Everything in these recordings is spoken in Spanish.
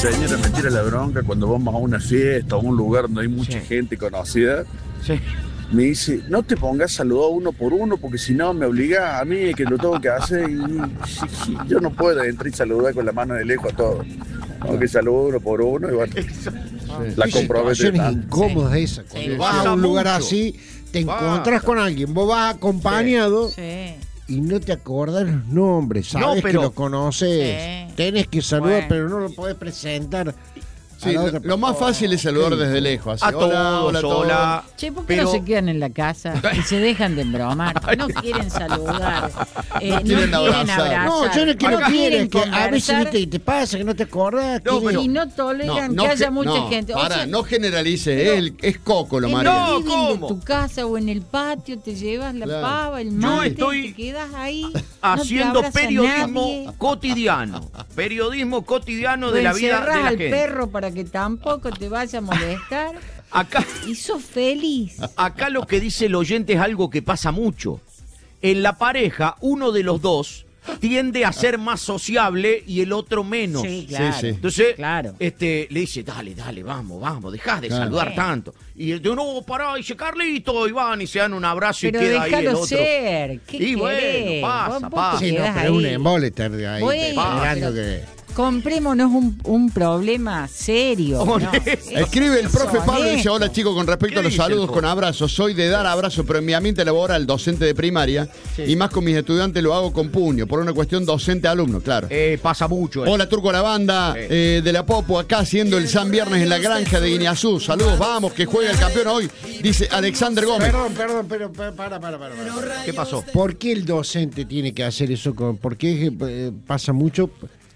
señora me tira la bronca cuando vamos a una fiesta o a un lugar donde hay mucha gente conocida. Sí. Me dice, no te pongas a saludar uno por uno porque si no me obliga a mí que lo tengo que hacer y yo no puedo entrar y saludar con la mano de lejos a todos. Tengo que saludar uno por uno y bueno, la compromete tanto. Incómoda esa. Cuando vas a un lugar así, te encontrás con alguien, vos vas acompañado y no te acordás los nombres, sabes que lo conoces, tenés que saludar, pero no lo podés presentar. Sí, lo más fácil es saludar desde lejos. Así, a todos, hola. Che, ¿por qué no se quedan en la casa y se dejan de embromar? No quieren saludar, no quieren abrazar. No, yo no quieren que a veces te pasa que no te acordás. Y no toleran que haya mucha gente. No generalice, es Coco lo María. No, ¿cómo? En tu casa o en el patio te llevas la pava, el mate, te quedas ahí. Haciendo periodismo cotidiano. Periodismo cotidiano de la vida de la gente. Al perro para que tampoco te vaya a molestar. Acá, y sos feliz. Acá lo que dice el oyente es algo que pasa mucho. En la pareja, uno de los dos tiende a ser más sociable y el otro menos. Sí, claro. Sí. Entonces, le dice, dale, vamos, dejá de saludar tanto. Y el de no, pará, dice Carlito, y van y se dan un abrazo y queda ahí el otro. Ser. ¿Qué y bueno, pasa. Sí, no, pero es un embole estar ahí esperando que... Comprémonos un problema serio. ¿No? Escribe el profe Pablo y dice, hola chicos, con respecto a los saludos con abrazos, soy de dar abrazo, pero en mi ambiente laboral, docente de primaria, y más con mis estudiantes lo hago con puño, por una cuestión docente-alumno, claro. Pasa mucho. Hola Turco, la banda de la Popo, acá haciendo el San Viernes en la granja de Guineazú. Saludos, vamos, que juega el campeón hoy, dice Alexander Gómez. Perdón, pero para. ¿Qué pasó? ¿Por qué el docente tiene que hacer eso? ¿Por qué pasa mucho?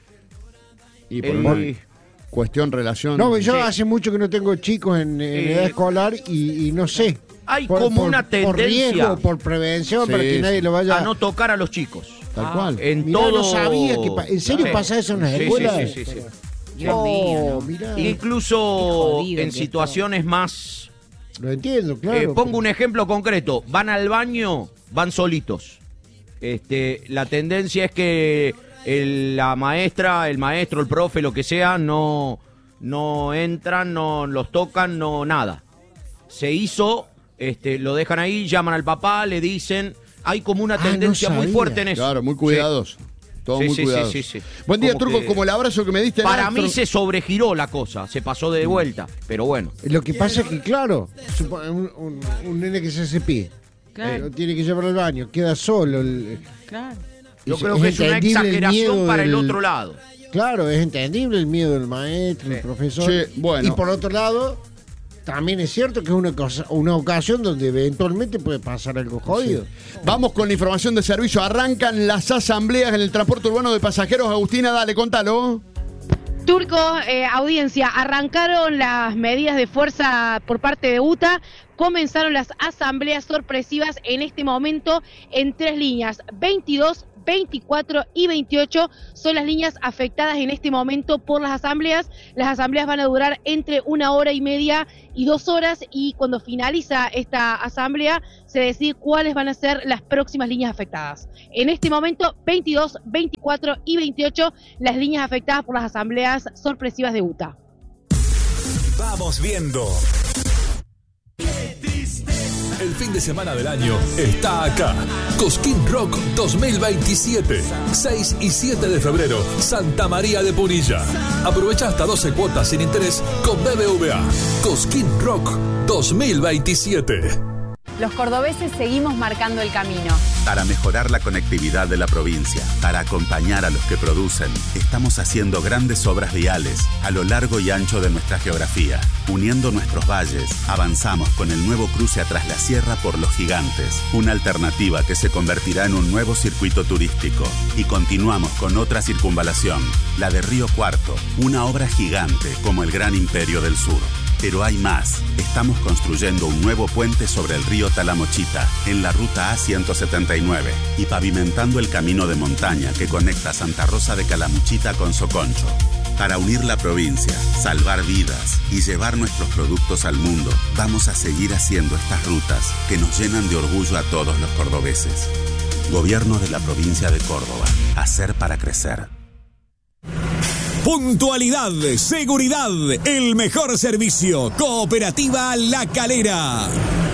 Y por cuestión, relación. No, yo hace mucho que no tengo chicos en edad escolar y no sé. Hay como una tendencia. Por riesgo, por prevención, para que nadie lo vaya a no tocar a los chicos. Tal cual. Mirá, no sabía que ¿en serio pasa eso en las escuelas? Sí. Dios mío, no. Incluso en situaciones más... Lo entiendo, claro. Pongo un ejemplo concreto. Van al baño, van solitos. La tendencia es que la maestra, el maestro, el profe, lo que sea, no entran, no los tocan, no nada. Se hizo, lo dejan ahí, llaman al papá, le dicen, hay como una tendencia muy fuerte en eso. Claro, muy cuidadoso. Todo muy cuidadoso. Sí. Buen día, Turco, como el abrazo que me diste. Para mí se sobregiró la cosa, se pasó de vuelta, pero bueno. Lo que pasa es que, claro, un nene que se hace pie, tiene que llevar al baño, queda solo. Claro. Yo creo que es una exageración para el otro lado. Claro, es entendible el miedo del maestro, el profesor. Sí, bueno. Y por otro lado, también es cierto que es una ocasión donde eventualmente puede pasar algo jodido. Sí. Vamos con la información de servicio. Arrancan las asambleas en el transporte urbano de pasajeros. Agustina, dale, contalo. Turco, audiencia, arrancaron las medidas de fuerza por parte de UTA. Comenzaron las asambleas sorpresivas en este momento en 3 líneas, 22, 24 y 28 son las líneas afectadas en este momento por las asambleas. Las asambleas van a durar entre 1 hora y media y 2 horas y cuando finaliza esta asamblea se decide cuáles van a ser las próximas líneas afectadas. En este momento 22, 24 y 28 las líneas afectadas por las asambleas sorpresivas de UTA. Vamos viendo. El fin de semana del año está acá. Cosquín Rock 2027. 6 y 7 de febrero, Santa María de Punilla. Aprovecha hasta 12 cuotas sin interés con BBVA. Cosquín Rock 2027. Los cordobeses seguimos marcando el camino. Para mejorar la conectividad de la provincia, para acompañar a los que producen, estamos haciendo grandes obras viales a lo largo y ancho de nuestra geografía. Uniendo nuestros valles, avanzamos con el nuevo cruce a Tras la Sierra por Los Gigantes, una alternativa que se convertirá en un nuevo circuito turístico. Y continuamos con otra circunvalación, la de Río Cuarto, una obra gigante como el Gran Imperio del Sur. Pero hay más. Estamos construyendo un nuevo puente sobre el río Talamochita, en la ruta A179, y pavimentando el camino de montaña que conecta Santa Rosa de Calamuchita con Soconcho. Para unir la provincia, salvar vidas y llevar nuestros productos al mundo, vamos a seguir haciendo estas rutas que nos llenan de orgullo a todos los cordobeses. Gobierno de la provincia de Córdoba. Hacer para crecer. Puntualidad, seguridad, el mejor servicio. Cooperativa La Calera.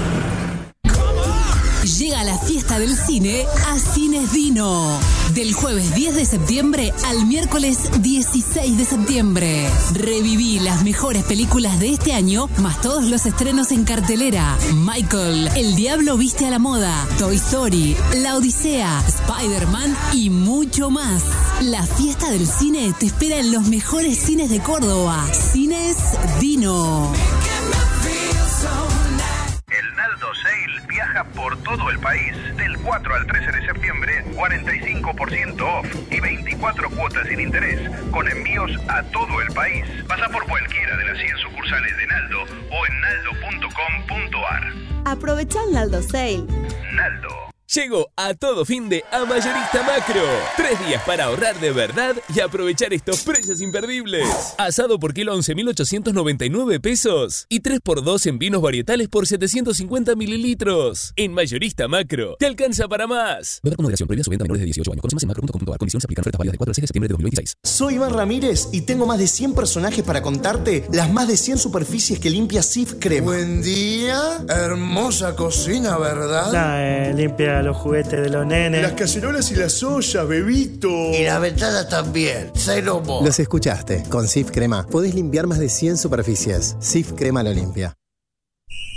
Llega la fiesta del cine a Cines Dino. Del jueves 10 de septiembre al miércoles 16 de septiembre. Reviví las mejores películas de este año, más todos los estrenos en cartelera. Michael, El Diablo Viste a la Moda, Toy Story, La Odisea, Spider-Man y mucho más. La fiesta del cine te espera en los mejores cines de Córdoba. Cines Dino. El Naldo Sale viaja por todo el país. Del 4 al 13 de septiembre, 45% off y 24 cuotas sin interés, con envíos a todo el país. Pasa por cualquiera de las 100 sucursales de Naldo o en naldo.com.ar. Aprovecha el Naldo Sale. Naldo. Llegó a todo fin de a Mayorista Macro. 3 días para ahorrar de verdad y aprovechar estos precios imperdibles. Asado por kilo 11.899 pesos. Y 3x2 en vinos varietales por 750 mililitros. En Mayorista Macro, te alcanza para más. Beber con moderación, prohibida su venta a menores de 18 años. Conoce más en macro.com.ar. Condiciones aplican. Ofertas válidas del 4 al 6 de septiembre de 2026. Soy Iván Ramírez y tengo más de 100 personajes para contarte las más de 100 superficies que limpia Cif Crema. Buen día. Hermosa cocina, ¿verdad? Limpia los juguetes de los nenes. Las cacerolas y las ollas, bebito. Y las ventanas también. Cero. Los escuchaste. Con Cif Crema podés limpiar más de 100 superficies. Cif Crema lo limpia.